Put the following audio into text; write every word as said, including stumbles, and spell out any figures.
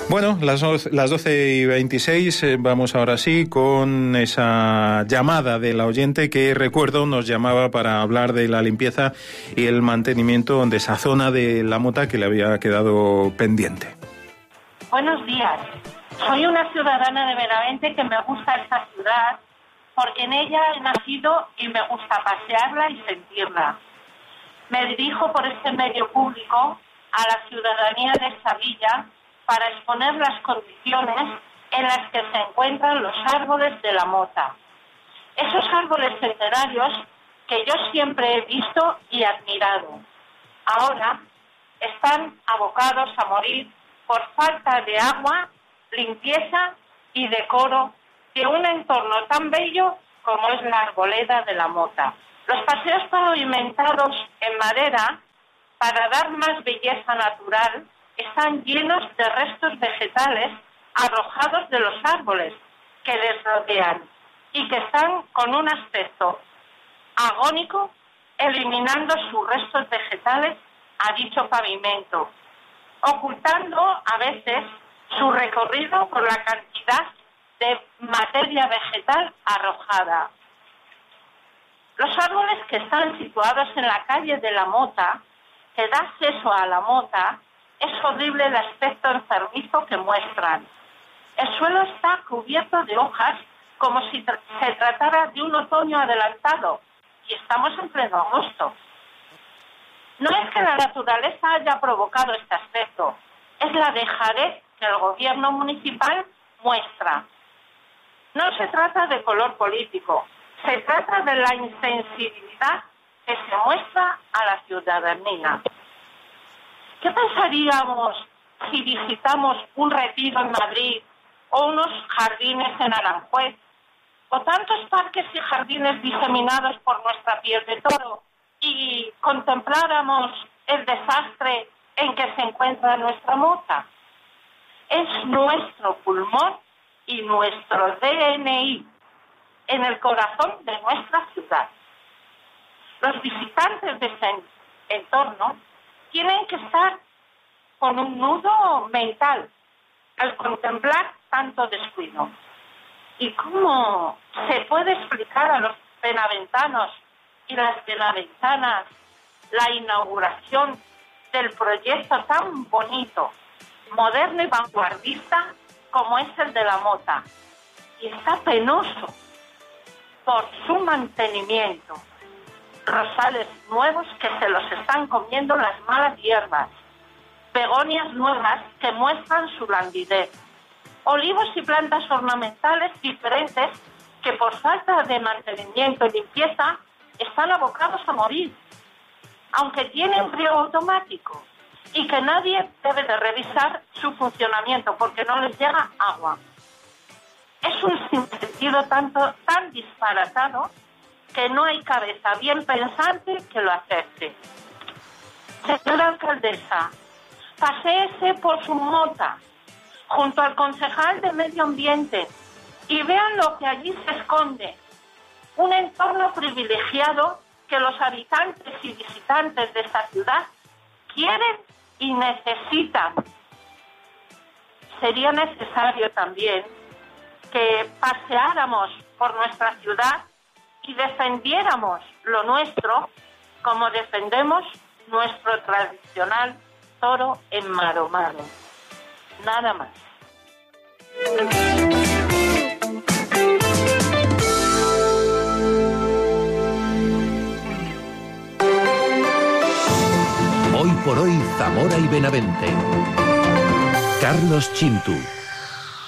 Bueno, las, las doce y veintiséis, eh, vamos ahora sí con esa llamada de la oyente que, recuerdo, nos llamaba para hablar de la limpieza y el mantenimiento de esa zona de La Mota que le había quedado pendiente. Buenos días. Soy una ciudadana de Benavente que me gusta esta ciudad porque en ella he nacido y me gusta pasearla y sentirla. Me dirijo por este medio público a la ciudadanía de esta villa para exponer las condiciones en las que se encuentran los árboles de La Mota. Esos árboles centenarios que yo siempre he visto y admirado. Ahora están abocados a morir por falta de agua, limpieza y decoro de un entorno tan bello como es la arboleda de La Mota. Los paseos pavimentados en madera, para dar más belleza natural, están llenos de restos vegetales arrojados de los árboles que les rodean y que están con un aspecto agónico, eliminando sus restos vegetales a dicho pavimento, ocultando a veces su recorrido por la cantidad de materia vegetal arrojada. Los árboles que están situados en la calle de La Mota, que da acceso a La Mota, es horrible el aspecto enfermizo que muestran. El suelo está cubierto de hojas como si tra- se tratara de un otoño adelantado, y estamos en pleno agosto. No es que la naturaleza haya provocado este aspecto, es la dejadez que el gobierno municipal muestra. No se trata de color político, se trata de la insensibilidad que se muestra a la ciudadanía. ¿Qué pensaríamos si visitamos un retiro en Madrid o unos jardines en Aranjuez o tantos parques y jardines diseminados por nuestra piel de toro y contempláramos el desastre en que se encuentra nuestra Mota? Es nuestro pulmón y nuestro D N I en el corazón de nuestra ciudad. Los visitantes de este entorno tienen que estar con un nudo mental al contemplar tanto descuido. ¿Y cómo se puede explicar a los benaventanos y las benaventanas la inauguración del proyecto tan bonito, moderno y vanguardista como es el de La Mota? Y está penoso por su mantenimiento. Rosales nuevos que se los están comiendo las malas hierbas, begonias nuevas que muestran su languidez, olivos y plantas ornamentales diferentes que por falta de mantenimiento y limpieza están abocados a morir, aunque tienen riego automático y que nadie debe de revisar su funcionamiento porque no les llega agua. Es un sinsentido tanto, tan disparatado que no hay cabeza bien pensante que lo acepte. Señora alcaldesa, paséese por su Mota, junto al concejal de Medio Ambiente, y vean lo que allí se esconde. Un entorno privilegiado que los habitantes y visitantes de esta ciudad quieren y necesitan. Sería necesario también que paseáramos por nuestra ciudad y defendiéramos lo nuestro como defendemos nuestro tradicional toro enmaromado. Nada más. Hoy por hoy, Zamora y Benavente. Carlos Chintu.